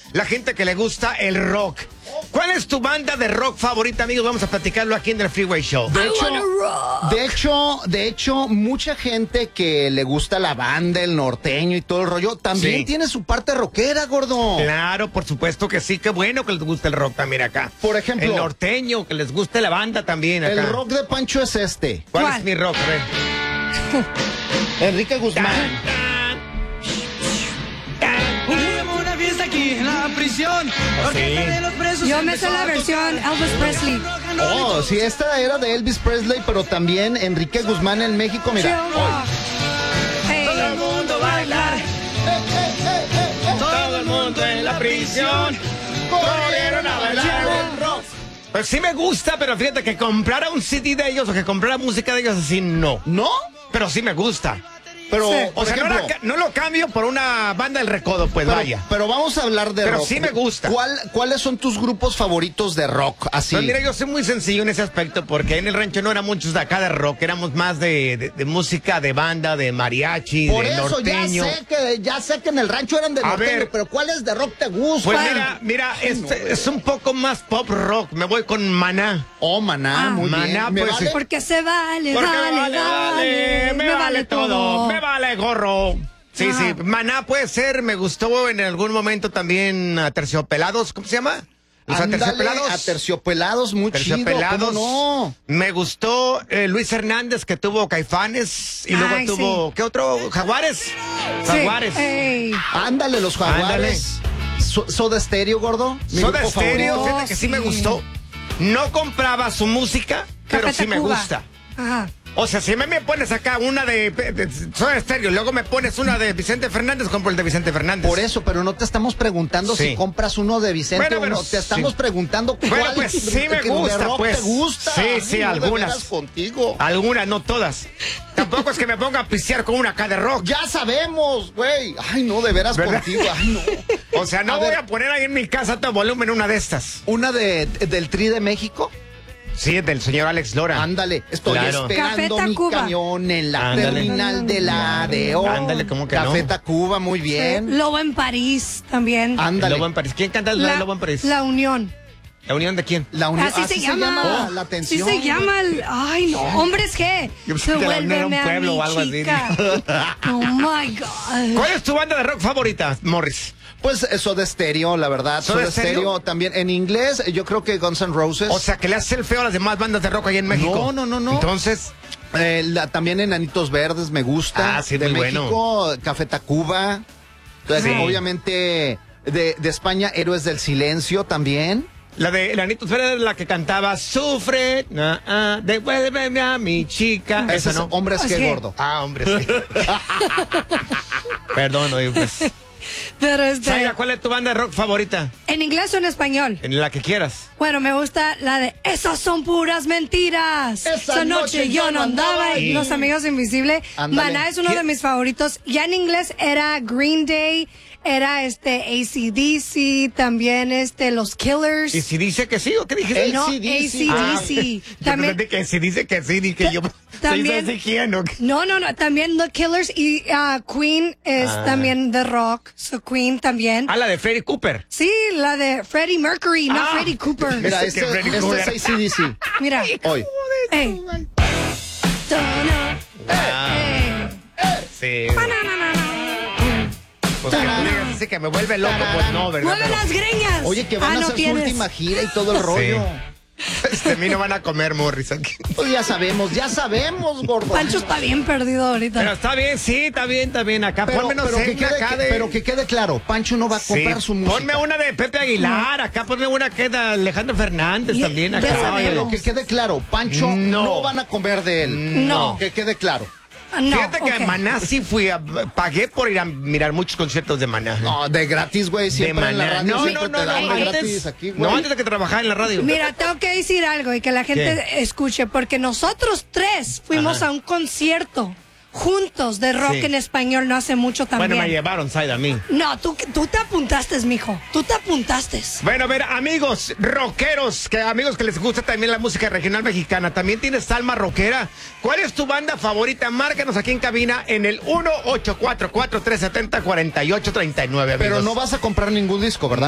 la gente que le gusta el rock. ¿Cuál es tu banda de rock favorita, amigos? Vamos a platicarlo aquí en el Freeway Show. De hecho, mucha gente que le gusta la banda, el norteño y todo el rollo, también tiene su parte rockera, gordo. Claro, por supuesto que sí. Qué bueno que les gusta el rock también acá. Por ejemplo, el norteño, que les guste la banda también acá. El rock de Pancho es este. ¿Cuál es mi rock? A ver. Enrique Guzmán. Una fiesta aquí en la prisión. Sí. Yo me sé la versión Elvis Presley. Oh, sí, esta era de Elvis Presley, pero también Enrique Guzmán en México, mira. Hey. Todo el mundo va a bailar. Todo el mundo en la prisión corrieron a bailar el rock. Pues sí me gusta, pero fíjate que comprara un CD de ellos o que comprara música de ellos así, no. ¿No? Pero sí me gusta. Pero, Sí. O sea, ejemplo, no lo cambio por una banda del recodo, pues vaya. Pero vamos a hablar de Pero rock. sí me gusta. ¿Cuáles son tus grupos favoritos de rock? Así. Pues mira, yo soy muy sencillo en ese aspecto porque en el rancho no eran muchos de acá de rock, éramos más de música de banda, de mariachi, Por de eso norteño. ya sé que en el rancho eran de A norteño, ver. pero ¿cuáles de rock te gustan? Pues mira, es un poco más pop rock. Me voy con Maná. Oh, Maná, muy Maná, bien. ¿Me pues, vale? Porque se vale, Porque vale, me vale todo, me vale gorro. Sí, Ajá. sí, Maná puede ser, me gustó en algún momento también Aterciopelados, ¿cómo se llama? Los Ándale, Aterciopelados. Aterciopelados, muy chido, Aterciopelados. ¿cómo no? Me gustó Luis Hernández, que tuvo Caifanes y luego Ay, tuvo, ¿qué otro? Jaguares. Sí. Jaguares. Ey. Ándale, los Jaguares. Soda Stereo, gordo. Mi Soda grupo Stereo, favorito. fíjate que sí sí. me gustó. No compraba su música, pero Café sí me Tacuba. gusta. Ajá. O sea, si me pones acá una de Soda Stereo, luego me pones una de Vicente Fernández, compro el de Vicente Fernández. Por eso, pero no te estamos preguntando Sí. si compras uno de Vicente Bueno, o pero no. Te estamos sí. preguntando Bueno, cuál pues sí me de gusta, rock pues. te gusta. Sí, Ay, sí, no, de algunas. veras contigo. Algunas, no todas. Tampoco es que me ponga a pistear con una acá de rock. Ya sabemos, güey. Ay, no, de veras ¿Verdad? contigo. Ay, no. O sea, no A voy ver. a poner ahí en mi casa a todo volumen una de estas. Una del Tri de México. Sí, es del señor Alex Lora. Ándale, estoy Claro. esperando Café mi Tacuba. camión en la Ándale. terminal de la ADO. Ándale, ¿cómo que Café no? Tacuba, muy bien. Lobo en París también. El Ándale. Lobo en París. ¿Quién canta el Lobo en París? La Unión. ¿La unión de quién? La unión. Así se llama. la atención. Así se llama. Ay, no. Hombres G. Yo pensé que la Unión era un Devuélveme a pueblo mi o algo así. chica. Oh my God. ¿Cuál es tu banda de rock favorita, Morris? Pues Soda Stereo, la verdad. ¿Soda Soda Stereo? Stereo también. En inglés, yo creo que Guns N' Roses. O sea, que le hace el feo a las demás bandas de rock ahí en México. No. Entonces, También Enanitos Verdes me gusta. Ah, sí, de muy México, Café Tacuba. Entonces, Sí. obviamente, de España, Héroes del Silencio también. la de Anito Ferrer, la que cantaba Sufre, devuélveme a mi chica. Ese Esa es no. Hombres Es que que- gordo. Ah, hombre, sí. Perdón, oye, pues. Pero Zaira, ¿cuál es tu banda de rock favorita? ¿en inglés o en español? En la que quieras. Bueno, me gusta la de Esas son puras mentiras. Esa noche yo no andaba. ahí. Y Los Amigos Invisibles. Ándale. Maná es uno de mis favoritos. Ya en inglés era Green Day, era AC/DC, también los Killers. ¿Y si dice que sí o qué dijiste? No, AC/DC. AC/DC. Yo También, pensé que si dice que sí, dije yo. También- ¿Soy quién o qué? no, también The Killers y Queen es también de rock. So Queen también. Ah, la de Freddie Cooper. Sí, la de Freddie Mercury, no Ah. Freddie Cooper. Mira, Ese que Freddy este Krueger. es AC/DC. Mira. Hoy. Ey. Sí. Bananana. Pues que tú digas así que me vuelve loco, pues no, ¿verdad? ¡Mueve Pero, las greñas! Oye, que van a no hacer su tienes. última gira y todo el rollo. a mí no van a comer Morris aquí. Pues ya sabemos, gordo. Pancho está bien perdido ahorita. Pero está bien, sí, está bien. Acá ponme no sé, pero que quede claro, Pancho no va a comprar su música. Ponme una de Pepe Aguilar, acá ponme una que de Alejandro Fernández Ya- también. ya Acá. sabemos. Pero que quede claro, Pancho No. no van a comer de él. No. Que quede claro. No, Fíjate que ok. a Maná sí pagué por ir a mirar muchos conciertos de Maná. No, de gratis, güey, siempre de en la Maná. radio No, siempre te dan de antes, gratis aquí, güey. no, antes de que trabajara en la radio. Mira, tengo que decir algo y que la gente escuche, porque nosotros tres fuimos Ajá. a un concierto juntos de rock Sí. en español no hace mucho también. Bueno, me llevaron, Saida, a mí. No, tú te apuntaste, mijo. Tú te apuntaste. Bueno, a ver, amigos rockeros, amigos que les gusta también la música regional mexicana, también tienes alma rockera. ¿Cuál es tu banda favorita? Márcanos aquí en cabina en el 1-844-370-4839, amigos. Pero no vas a comprar ningún disco, ¿verdad?